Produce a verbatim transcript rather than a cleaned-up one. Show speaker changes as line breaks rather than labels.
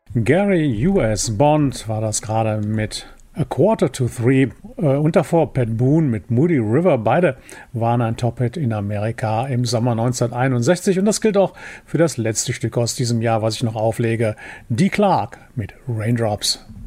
Gary U S. Bond war das gerade mit A Quarter to Three äh, und davor Pat Boone mit Moody River. Beide waren ein Top-Hit in Amerika im Sommer neunzehnhunderteinundsechzig und das gilt auch für das letzte Stück aus diesem Jahr, was ich noch auflege, Dee Clark mit Raindrops.